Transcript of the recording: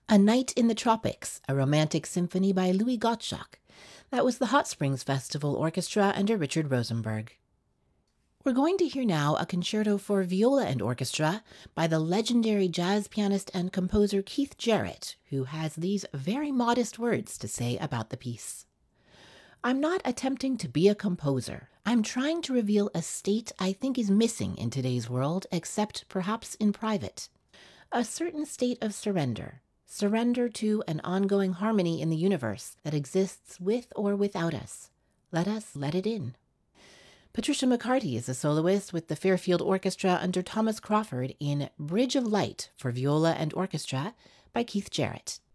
A Night in the Tropics, a romantic symphony by Louis Gottschalk. That was the Hot Springs Festival Orchestra under Richard Rosenberg. We're going to hear now a concerto for viola and orchestra by the legendary jazz pianist and composer Keith Jarrett, who has these very modest words to say about the piece. I'm not attempting to be a composer. I'm trying to reveal a state I think is missing in today's world, except perhaps in private. A certain state of surrender. Surrender to an ongoing harmony in the universe that exists with or without us. Let us let it in. Patricia McCarty is a soloist with the Fairfield Orchestra under Thomas Crawford in Bridge of Light for viola and orchestra by Keith Jarrett.